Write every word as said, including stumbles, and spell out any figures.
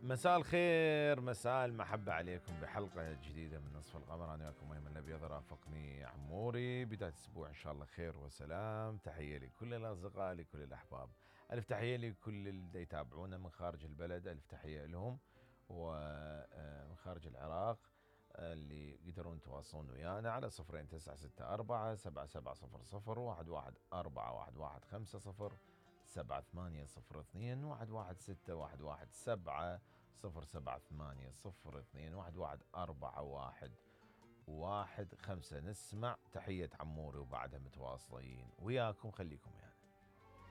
مساء الخير، مساء المحبة عليكم بحلقة جديدة من نصف القمر. أنا وياكم أيمن الأبيض، رافقني عموري. بداية الأسبوع إن شاء الله خير وسلام. تحية لكل الأصدقاء، لكل الأحباب. ألف تحية لكل اللي يتابعونا من خارج البلد، ألف تحية لهم. ومن خارج العراق اللي يقدرون يتواصلون ويانا على صفرين تسعة ستة أربعة سبعة سبعة صفر صفر واحد واحد أربعة واحد واحد خمسة صفر سبعة ثمانية صفر اثنين واحد واحد ستة واحد واحد سبعة صفر سبعة ثمانية صفر اثنين واحد واحد أربعة واحد واحد خمسة. نسمع تحية عموري وبعدها متواصلين وياكم، خليكم يعني.